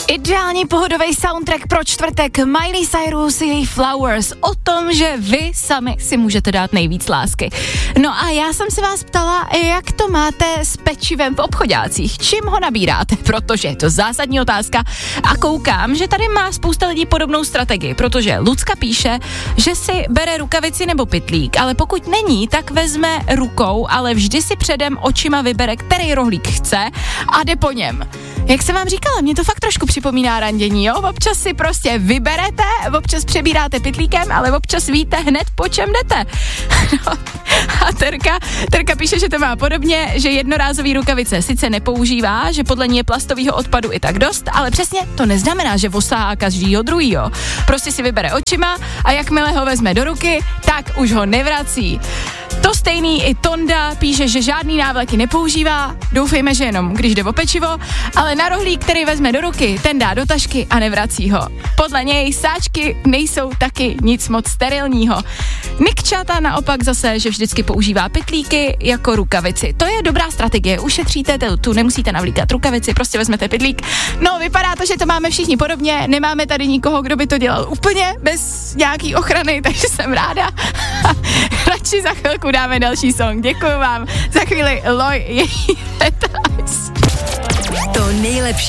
Ideální pohodový soundtrack pro čtvrtek. Miley Cyrus, její Flowers, o tom, že vy sami si můžete dát nejvíc lásky. No a já jsem se vás ptala, jak to máte s pečivem v obchodácích, čím ho nabíráte, protože je to zásadní otázka a koukám, že tady má spousta lidí podobnou strategii, protože Lucka píše, že si bere rukavici nebo pytlík, ale pokud není, tak vezme rukou, ale vždy si předem očima vybere, který rohlík chce a jde po něm. Jak jsem vám říkala, mě to fakt trošku připomíná randění, jo? Občas si prostě vyberete, občas přebíráte pytlíkem, ale občas víte hned, po čem jdete. No. A Terka píše, že to má podobně, že jednorázový rukavice sice nepoužívá, že podle ní je plastového odpadu i tak dost, ale přesně to neznamená, že vosá každýho druhýho. Prostě si vybere očima a jakmile ho vezme do ruky, tak už ho nevrací. To stejný i Tonda píše, že žádný návleky nepoužívá, doufejme, že jenom když jde o pečivo, ale na rohlík, který vezme do ruky, ten dá do tašky a nevrací ho. Podle něj sáčky nejsou taky nic moc sterilního. Nikčata naopak zase, že vždycky používá pytlíky jako rukavici. To je dobrá strategie, ušetříte tu, nemusíte navlíkat rukavici, prostě vezmete pytlík. No, vypadá to, že to máme všichni podobně, nemáme tady nikoho, kdo by to dělal úplně bez nějaký ochrany, takže jsem ráda. Radši za chvilku dáme další song. Děkuju vám. Za chvíli Loj, její To nejlepší